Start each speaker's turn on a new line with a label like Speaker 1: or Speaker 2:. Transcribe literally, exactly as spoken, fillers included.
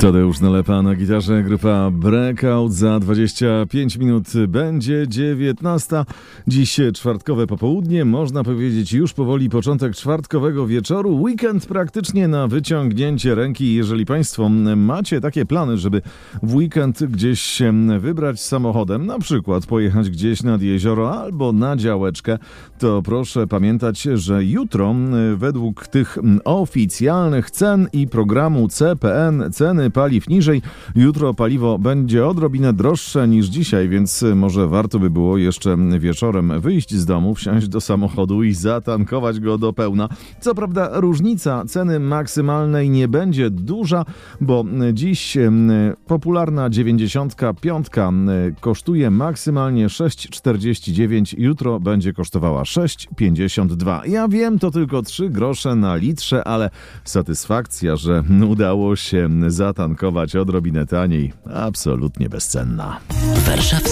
Speaker 1: Tadeusz Nalepa na gitarze, grupa Breakout. Za dwadzieścia pięć minut będzie dziewiętnasta. Dziś czwartkowe popołudnie, można powiedzieć już powoli początek czwartkowego wieczoru. Weekend praktycznie na wyciągnięcie ręki. Jeżeli Państwo macie takie plany, żeby w weekend gdzieś się wybrać samochodem, na przykład pojechać gdzieś nad jezioro albo na działeczkę, to proszę pamiętać, że jutro według tych oficjalnych cen i programu C P N ceny paliw niżej. Jutro paliwo będzie odrobinę droższe niż dzisiaj, więc może warto by było jeszcze wieczorem wyjść z domu, wsiąść do samochodu i zatankować go do pełna. Co prawda różnica ceny maksymalnej nie będzie duża, bo dziś popularna dziewięćdziesiątka piątka kosztuje maksymalnie sześć czterdzieści dziewięć, jutro będzie kosztowała sześć pięćdziesiąt dwa. Ja wiem, to tylko trzy grosze na litrze, ale satysfakcja, że udało się zatankować odrobinę taniej, absolutnie bezcenna.
Speaker 2: Warszawski